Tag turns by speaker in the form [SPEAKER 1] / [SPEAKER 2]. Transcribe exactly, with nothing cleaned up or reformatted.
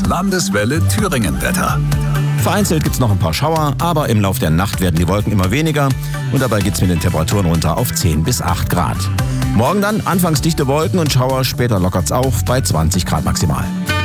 [SPEAKER 1] Landeswelle Thüringen Wetter.
[SPEAKER 2] Vereinzelt gibt es noch ein paar Schauer, aber im Lauf der Nacht werden die Wolken immer weniger und dabei geht es mit den Temperaturen runter auf zehn bis acht Grad. Morgen dann anfangs dichte Wolken und Schauer, später lockert's auf bei zwanzig Grad maximal.